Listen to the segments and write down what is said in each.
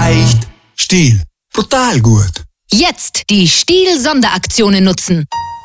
Echt. Stihl. Total gut. Jetzt die Stihl-Sonderaktionen nutzen.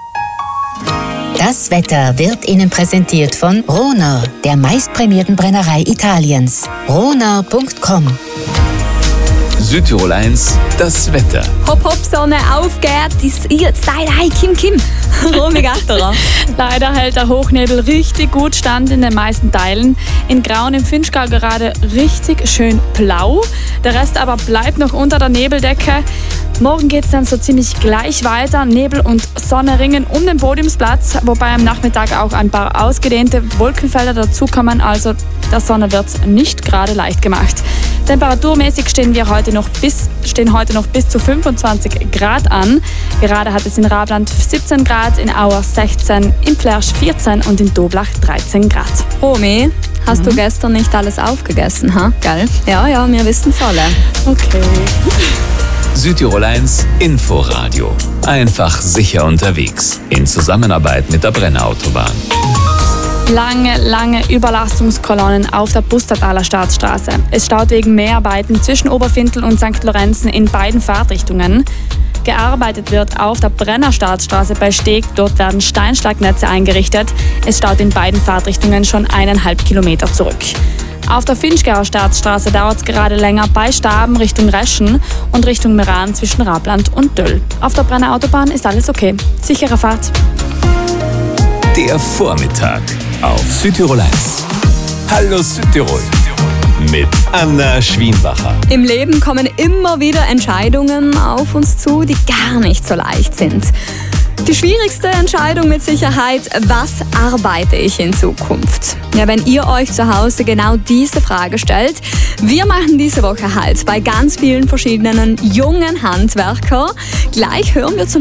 Das Wetter wird Ihnen präsentiert von Ronau, der meistprämierten Brennerei Italiens. Ronau.com. Südtirol 1, das Wetter. Hopp, hopp, Sonne, auf geht's. Jetzt, Kim. Romy Gatterer. Leider hält der Hochnebel richtig gut stand in den meisten Teilen. In Grauen im Vinschgau gerade richtig schön blau. Der Rest aber bleibt noch unter der Nebeldecke. Morgen geht es dann so ziemlich gleich weiter. Nebel und Sonne ringen um den Podiumsplatz, wobei am Nachmittag auch ein paar ausgedehnte Wolkenfelder dazukommen. Also der Sonne wird es nicht gerade leicht gemacht. Temperaturmäßig stehen heute noch bis zu 25 Grad an. Gerade hat es in Rabland 17 Grad, in Auer 16, in Plersch 14 und in Doblach 13 Grad. Romy, hast du gestern nicht alles aufgegessen, ha? Gell? Ja, wir wissen's alle. Okay. Südtirol 1 Inforadio. Einfach sicher unterwegs. In Zusammenarbeit mit der Brenner Autobahn. Lange Überlastungskolonnen auf der Pustertaler Staatsstraße. Es staut wegen Mehrarbeiten zwischen Oberfintel und St. Lorenzen in beiden Fahrtrichtungen. Gearbeitet wird auf der Brenner Staatsstraße bei Steg. Dort werden Steinschlagnetze eingerichtet. Es staut in beiden Fahrtrichtungen schon 1,5 Kilometer zurück. Auf der Vinschgauer Staatsstraße dauert es gerade länger bei Staben Richtung Reschen und Richtung Meran zwischen Rabland und Döll. Auf der Brenner Autobahn ist alles okay. Sichere Fahrt. Der Vormittag auf Südtirol 1. Hallo Südtirol mit Anna Schwienbacher. Im Leben kommen immer wieder Entscheidungen auf uns zu, die gar nicht so leicht sind. Die schwierigste Entscheidung mit Sicherheit: Was arbeite ich in Zukunft? Ja, wenn ihr euch zu Hause genau diese Frage stellt, wir machen diese Woche Halt bei ganz vielen verschiedenen jungen Handwerkern. Gleich hören wir zum